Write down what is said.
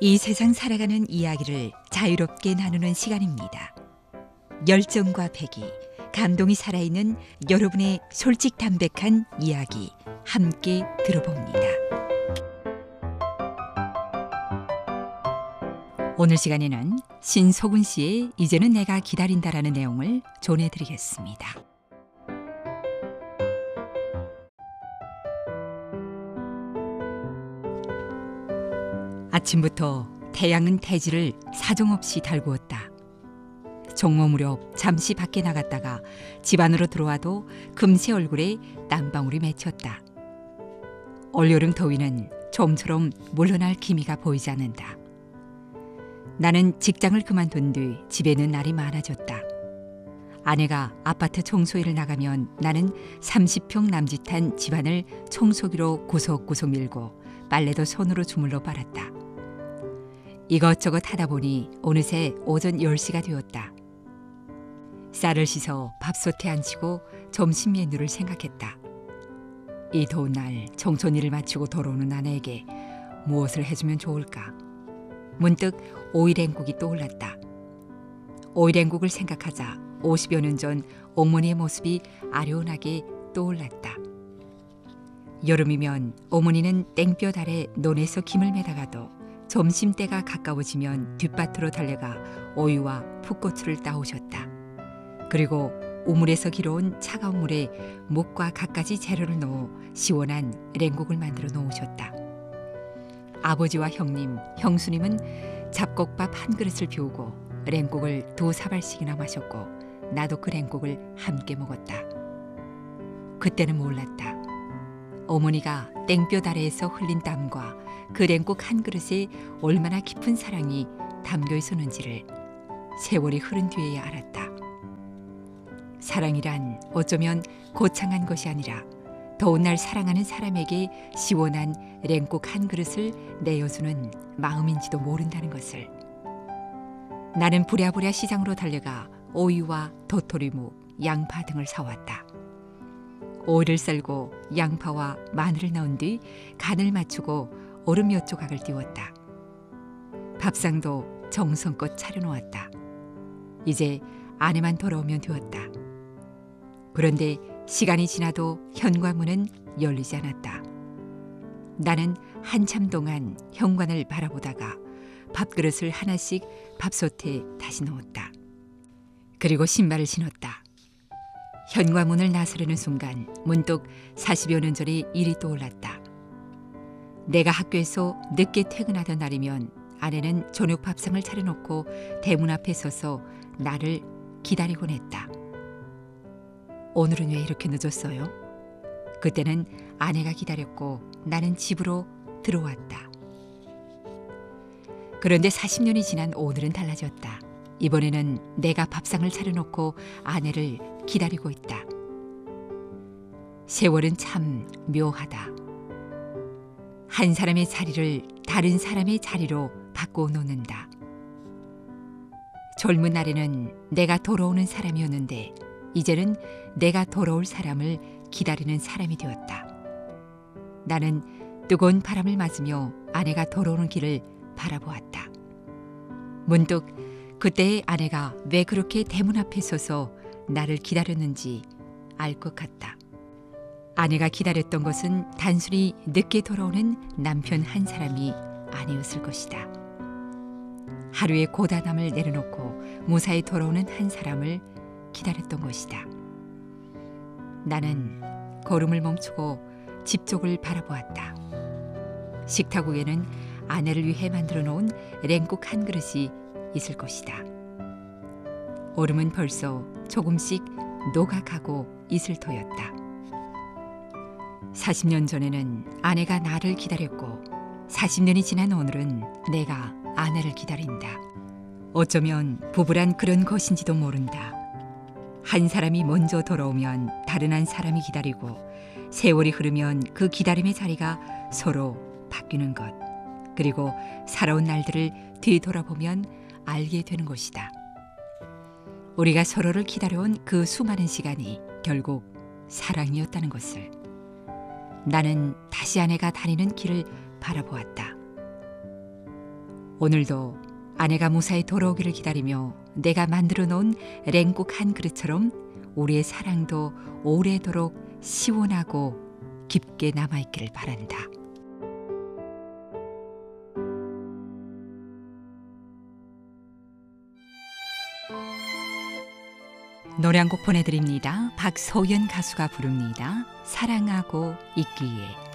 이 세상 살아가는 이야기를 자유롭게 나누는 시간입니다. 열정과 패기, 감동이 살아있는 여러분의 솔직 담백한 이야기 함께 들어봅니다. 오늘 시간에는 신소근 씨의 이제는 내가 기다린다라는 내용을 전해드리겠습니다. 아침부터 태양은 대지를 사정없이 달구었다. 종모 무렵 잠시 밖에 나갔다가 집 안으로 들어와도 금세 얼굴에 땀방울이 맺혔다. 올여름 더위는 좀처럼 물러날 기미가 보이지 않는다. 나는 직장을 그만둔 뒤 집에는 날이 많아졌다. 아내가 아파트 청소일을 나가면 나는 30평 남짓한 집안을 청소기로 구석구석 밀고 빨래도 손으로 주물러 빨았다. 이것저것 하다 보니 어느새 오전 10시가 되었다. 쌀을 씻어 밥솥에 앉히고 점심 메뉴를 생각했다. 이 더운 날 청소일을 마치고 돌아오는 아내에게 무엇을 해주면 좋을까? 문득 오이냉국이 떠올랐다. 오이냉국을 생각하자 50여 년 전 어머니의 모습이 아련하게 떠올랐다. 여름이면 어머니는 땡볕 아래 논에서 김을 매다가도 점심때가 가까워지면 뒷밭으로 달려가 오이와 풋고추를 따오셨다. 그리고 우물에서 길어온 차가운 물에 묵과 갖가지 재료를 넣어 시원한 냉국을 만들어 놓으셨다. 아버지와 형님, 형수님은 잡곡밥 한 그릇을 비우고 냉국을 2사발씩이나 마셨고 나도 그 냉국을 함께 먹었다. 그때는 몰랐다. 어머니가 땡볕 아래에서 흘린 땀과 그 냉국 한 그릇에 얼마나 깊은 사랑이 담겨 있었는지를 세월이 흐른 뒤에야 알았다. 사랑이란 어쩌면 거창한 것이 아니라 더운 날 사랑하는 사람에게 시원한 냉국 한 그릇을 내어주는 마음인지도 모른다는 것을. 나는 부랴부랴 시장으로 달려가 오이와 도토리묵, 양파 등을 사왔다. 오이를 썰고 양파와 마늘을 넣은 뒤 간을 맞추고 얼음 몇 조각을 띄웠다. 밥상도 정성껏 차려놓았다. 이제 아내만 돌아오면 되었다. 그런데 시간이 지나도 현관문은 열리지 않았다. 나는 한참 동안 현관을 바라보다가 밥그릇을 하나씩 밥솥에 다시 넣었다. 그리고 신발을 신었다. 현관문을 나서려는 순간 문득 40여 년 전의 일이 떠올랐다. 내가 학교에서 늦게 퇴근하던 날이면 아내는 저녁 밥상을 차려놓고 대문 앞에 서서 나를 기다리곤 했다. 오늘은 왜 이렇게 늦었어요? 그때는 아내가 기다렸고 나는 집으로 들어왔다. 그런데 40년이 지난 오늘은 달라졌다. 이번에는 내가 밥상을 차려놓고 아내를 기다리고 있다. 세월은 참 묘하다. 한 사람의 자리를 다른 사람의 자리로 바꿔 놓는다. 젊은 날에는 내가 돌아오는 사람이었는데 이제는 내가 돌아올 사람을 기다리는 사람이 되었다. 나는 뜨거운 바람을 맞으며 아내가 돌아오는 길을 바라보았다. 문득 그때의 아내가 왜 그렇게 대문 앞에 서서 나를 기다렸는지 알 것 같다. 아내가 기다렸던 것은 단순히 늦게 돌아오는 남편 한 사람이 아니었을 것이다. 하루의 고단함을 내려놓고 무사히 돌아오는 한 사람을 기다렸던 것이다. 나는 걸음을 멈추고 집 쪽을 바라보았다. 식탁 위에는 아내를 위해 만들어 놓은 냉국 한 그릇이 있을 것이다. 얼음은 벌써 조금씩 녹아가고 있을 터였다. 40년 전에는 아내가 나를 기다렸고 40년이 지난 오늘은 내가 아내를 기다린다. 어쩌면 부부란 그런 것인지도 모른다. 한 사람이 먼저 돌아오면 다른 한 사람이 기다리고 세월이 흐르면 그 기다림의 자리가 서로 바뀌는 것. 그리고 살아온 날들을 뒤돌아보면 알게 되는 것이다. 우리가 서로를 기다려온 그 수많은 시간이 결국 사랑이었다는 것을. 나는 다시 아내가 다니는 길을 바라보았다. 오늘도 아내가 무사히 돌아오기를 기다리며 내가 만들어 놓은 랭국 한 그릇처럼 우리의 사랑도 오래도록 시원하고 깊게 남아있기를 바란다. 노래 한 곡 보내드립니다. 박소연 가수가 부릅니다. 사랑하고 있기에.